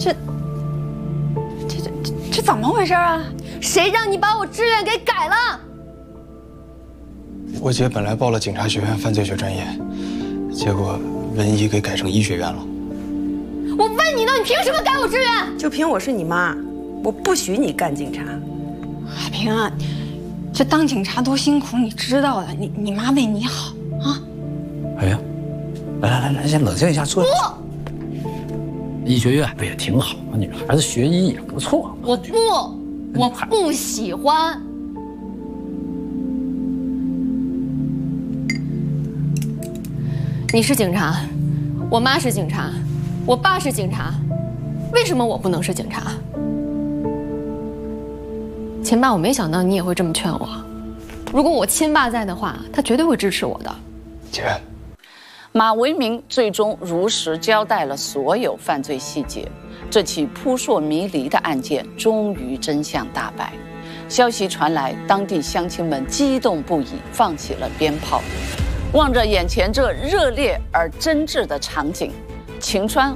这怎么回事啊？谁让你把我志愿给改了？ 我姐本来报了警察学院犯罪学专业，结果文医给改成医学院了。 我问你呢，你凭什么改我志愿？ 就凭我是你妈，我不许你干警察。 海平啊，这当警察多辛苦，你知道的。你妈为你好啊。 哎呀，来，先冷静一下，坐。医学院不也挺好吗？女孩子学医也不错。 我不喜欢。你是警察，我妈是警察，我爸是警察，为什么我不能是警察？亲爸，我没想到你也会这么劝我。如果我亲爸在的话，他绝对会支持我的。 姐， 马维明最终如实交代了所有犯罪细节，这起扑朔迷离的案件终于真相大白。消息传来，当地乡亲们激动不已，放起了鞭炮。望着眼前这热烈而真挚的场景，晴川